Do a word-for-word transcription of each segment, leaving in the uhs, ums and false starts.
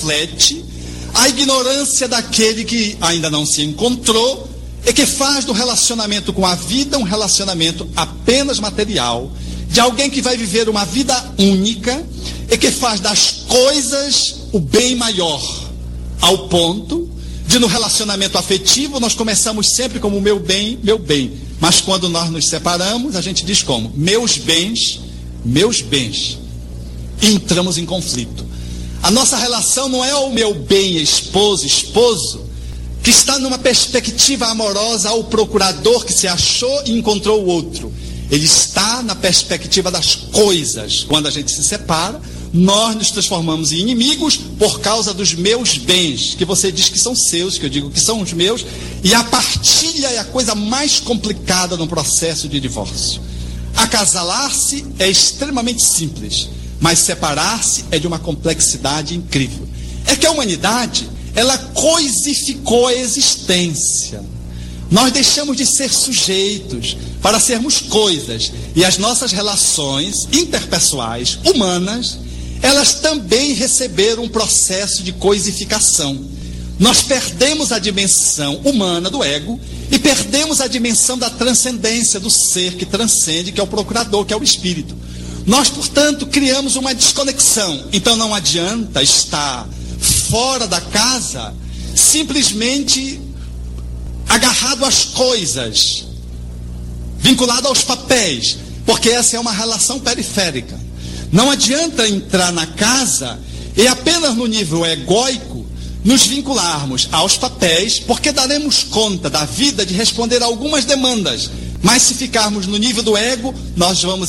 reflete a ignorância daquele que ainda não se encontrou e que faz do relacionamento com a vida um relacionamento apenas material, de alguém que vai viver uma vida única e que faz das coisas o bem maior, ao ponto de no relacionamento afetivo nós começamos sempre como meu bem, meu bem, mas quando nós nos separamos a gente diz como? Meus bens, meus bens. E entramos em conflito. A nossa relação não é o meu bem esposo, esposo, que está numa perspectiva amorosa ao procurador que se achou e encontrou o outro. Ele está na perspectiva das coisas. Quando a gente se separa, nós nos transformamos em inimigos por causa dos meus bens, que você diz que são seus, que eu digo que são os meus, e a partilha é a coisa mais complicada no processo de divórcio. Acasalar-se é extremamente simples, mas separar-se é de uma complexidade incrível. É que a humanidade, ela coisificou a existência. Nós deixamos de ser sujeitos para sermos coisas. E as nossas relações interpessoais, humanas, elas também receberam um processo de coisificação. Nós perdemos a dimensão humana do ego e perdemos a dimensão da transcendência, do ser que transcende, que é o procurador, que é o espírito. Nós, portanto, criamos uma desconexão. Então não adianta estar fora da casa, simplesmente agarrado às coisas, vinculado aos papéis, porque essa é uma relação periférica. Não adianta entrar na casa e apenas no nível egóico nos vincularmos aos papéis, porque daremos conta da vida de responder a algumas demandas, mas se ficarmos no nível do ego, nós vamos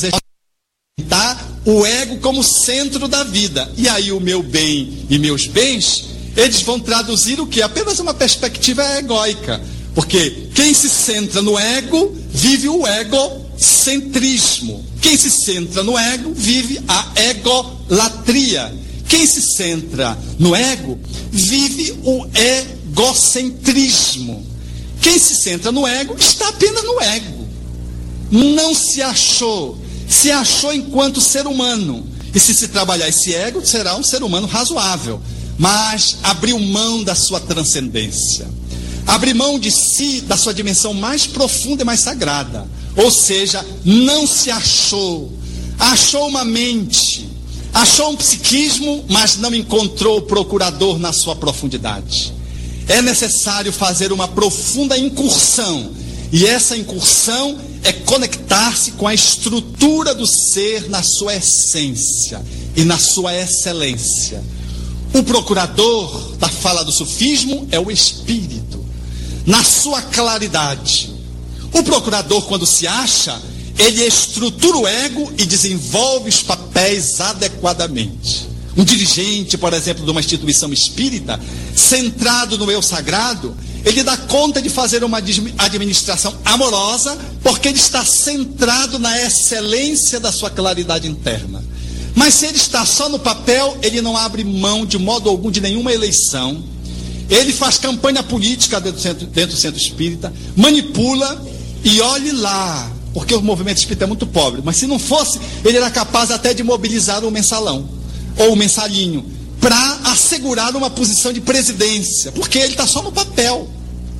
o ego como centro da vida, e aí o meu bem e meus bens, eles vão traduzir o que? Apenas uma perspectiva egóica, porque quem se centra no ego, vive o egocentrismo. Quem se centra no ego, vive a egolatria. Quem se centra no ego, vive o egocentrismo. Quem se centra no ego, está apenas no ego. Não se achou. Se achou enquanto ser humano. E se se trabalhar esse ego, será um ser humano razoável. Mas abriu mão da sua transcendência. Abriu mão de si, da sua dimensão mais profunda e mais sagrada. Ou seja, não se achou. Achou uma mente. Achou um psiquismo, mas não encontrou o procurador na sua profundidade. É necessário fazer uma profunda incursão. E essa incursão é conectar-se com a estrutura do ser na sua essência e na sua excelência. O procurador da fala do sufismo é o espírito, na sua claridade. O procurador, quando se acha, ele estrutura o ego e desenvolve os papéis adequadamente. Um dirigente, por exemplo, de uma instituição espírita, centrado no eu sagrado, ele dá conta de fazer uma administração amorosa, porque ele está centrado na excelência da sua claridade interna. Mas se ele está só no papel, ele não abre mão de modo algum de nenhuma eleição. Ele faz campanha política dentro do centro, dentro do centro espírita, manipula e olhe lá, porque o movimento espírita é muito pobre. Mas se não fosse, ele era capaz até de mobilizar o mensalão, ou o mensalinho, para assegurar uma posição de presidência, porque ele está só no papel.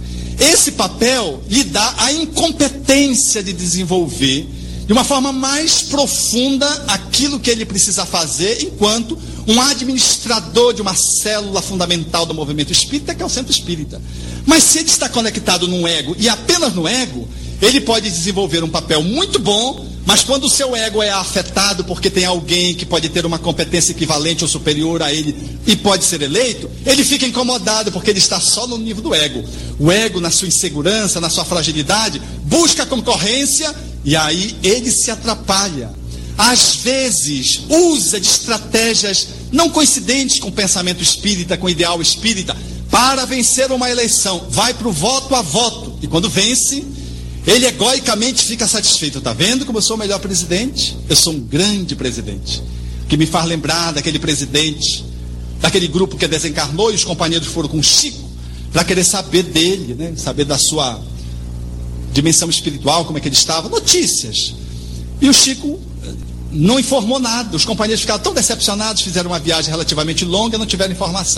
Esse papel lhe dá a incompetência de desenvolver de uma forma mais profunda aquilo que ele precisa fazer enquanto um administrador de uma célula fundamental do movimento espírita, que é o centro espírita. Mas se ele está conectado no ego e apenas no ego, ele pode desenvolver um papel muito bom, mas quando o seu ego é afetado porque tem alguém que pode ter uma competência equivalente ou superior a ele e pode ser eleito, ele fica incomodado porque ele está só no nível do ego. O ego, na sua insegurança, na sua fragilidade, busca a concorrência e aí ele se atrapalha. Às vezes usa de estratégias não coincidentes com o pensamento espírita, com o ideal espírita, para vencer uma eleição. Vai para o voto a voto, e quando vence, ele egoicamente fica satisfeito. Está vendo como eu sou o melhor presidente? Eu sou um grande presidente. Que me faz lembrar daquele presidente, daquele grupo que desencarnou, e os companheiros foram com o Chico para querer saber dele, né? Saber da sua dimensão espiritual, como é que ele estava, notícias. E o Chico não informou nada. Os companheiros ficaram tão decepcionados, fizeram uma viagem relativamente longa e não tiveram informação.